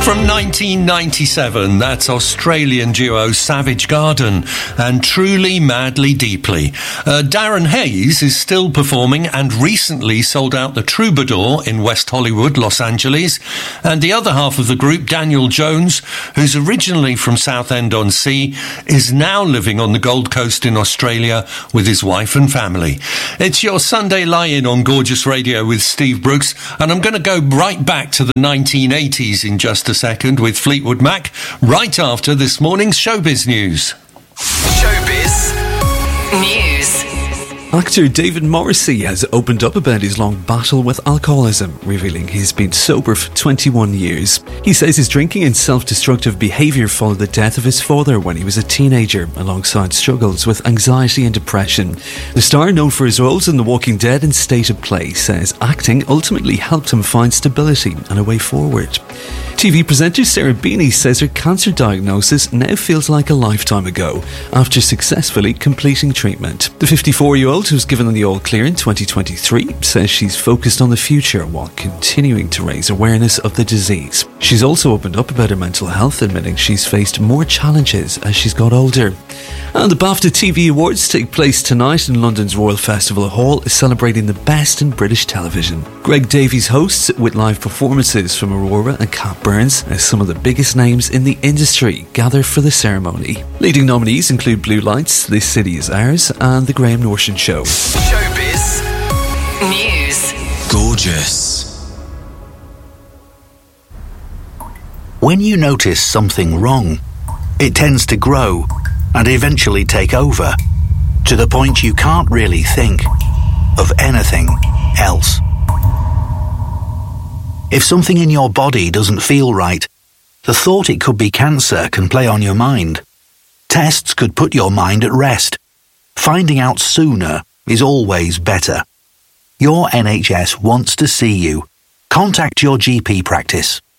From 1997, that's Australian duo Savage Garden and Truly Madly Deeply. Darren Hayes is still performing and recently sold out the Troubadour in West Hollywood, Los Angeles. And the other half of the group, Daniel Jones, who's originally from Southend-on-Sea, is now living on the Gold Coast in Australia with his wife and family. It's your Sunday Lie-In on Gorgeous Radio with Steve Brooks, and I'm going to go right back to the 1980s in just a second with Fleetwood Mac, right after this morning's showbiz news. Showbiz news. Actor David Morrissey has opened up about his long battle with alcoholism, revealing he's been sober for 21 years. He says his drinking and self-destructive behaviour followed the death of his father when he was a teenager, alongside struggles with anxiety and depression. The star, known for his roles in The Walking Dead and State of Play, says acting ultimately helped him find stability and a way forward. TV presenter Sarah Beeny says her cancer diagnosis now feels like a lifetime ago after successfully completing treatment. The 54-year-old, who was given the all-clear in 2023, says she's focused on the future while continuing to raise awareness of the disease. She's also opened up about her mental health, admitting she's faced more challenges as she's got older. And the BAFTA TV Awards take place tonight in London's Royal Festival Hall, celebrating the best in British television. Greg Davies hosts, with live performances from Aurora and Kat Burns, as some of the biggest names in the industry gather for the ceremony. Leading nominees include Blue Lights, This City Is Ours, and The Graham Norton Show. Showbiz news. Gorgeous. When you notice something wrong, it tends to grow and eventually take over, to the point you can't really think of anything else. If something in your body doesn't feel right, the thought it could be cancer can play on your mind. Tests could put your mind at rest. Finding out sooner is always better. Your NHS wants to see you. Contact your GP practice.